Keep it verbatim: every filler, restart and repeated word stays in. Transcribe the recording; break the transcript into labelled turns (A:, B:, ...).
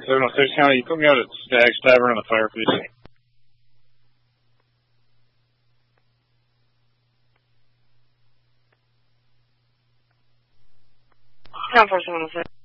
A: seven oh six County, you put me out at Stag's Tavern in the fire, please.
B: Ten four seven oh six.